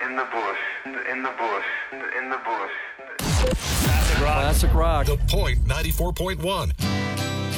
in the bush, in the bush, in the bush. Classic rock. The Point 94.1.